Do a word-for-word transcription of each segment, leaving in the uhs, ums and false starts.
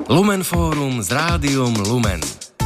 Lumen Fórum s Rádiom Lumen.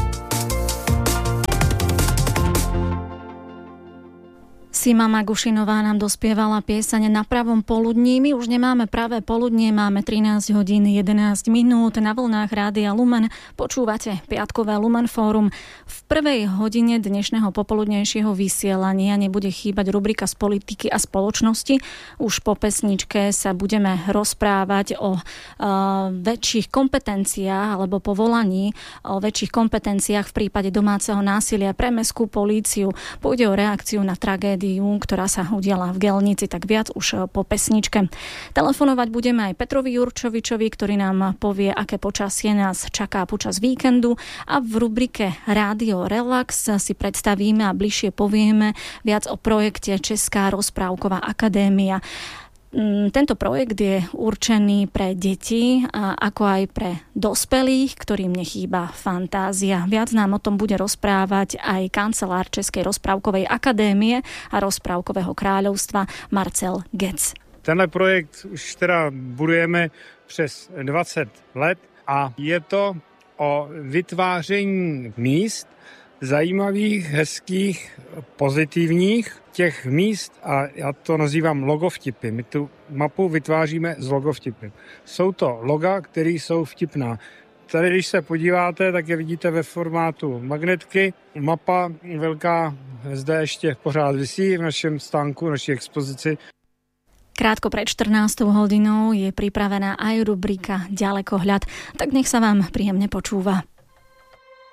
Sima Magušinová nám dospievala pieseň Na pravom poludní. My už nemáme pravé poludnie, máme trinásť hodín jedenásť minút. Na vlnách Rádia Lumen počúvate piatkové Lumen Fórum. V prvej hodine dnešného popoludnejšieho vysielania nebude chýbať rubrika z politiky a spoločnosti. Už po pesničke sa budeme rozprávať o uh, väčších kompetenciách alebo povolaní o väčších kompetenciách v prípade domáceho násilia pre mestskú políciu. Pôjde o reakciu na tragédiu, ktorá sa udiala v Gelnici, tak viac už po pesničke. Telefonovať budeme aj Petrovi Jurčovičovi, ktorý nám povie, aké počasie nás čaká počas víkendu, a v rubrike Rádio Relax si predstavíme a bližšie povieme viac o projekte Česká rozprávková akadémia. Tento projekt je určený pre deti, ako aj pre dospelých, ktorým nechýba fantázia. Viac nám o tom bude rozprávať aj kancelár Českej rozprávkovej akadémie a rozprávkového kráľovstva Marcel Getz. Tenhle projekt už teda budujeme přes dvacet let a je to o vytváření míst, zajímavých, hezkých, pozitivních těch míst, a já to nazývám logovtipy. My tu mapu vytváříme z logovtipy. Jsou to loga, které jsou vtipná. Tady, když se podíváte, tak je vidíte ve formátu magnetky. Mapa velká zde ještě pořád visí v našem stánku, v naší expozici. Krátko pred štrnástou hodinou je pripravená aj rubrika Ďalekohľad, tak nech sa vám príjemne počúva.